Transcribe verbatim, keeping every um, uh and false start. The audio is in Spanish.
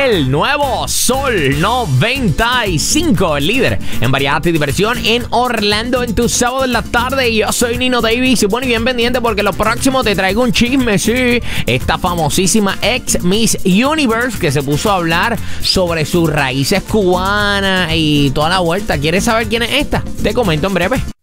el nuevo Sol noventa y cinco, el líder en variedad y diversión en Orlando en tu sábado en la tarde. Y yo soy Nino Davis y bueno, y bien pendiente porque lo próximo te traigo un chisme, sí. Esta famosísima ex Miss Universe que se puso a hablar sobre sus raíces cubanas y toda la vuelta. ¿Quieres saber quién es esta? Te comento en breve.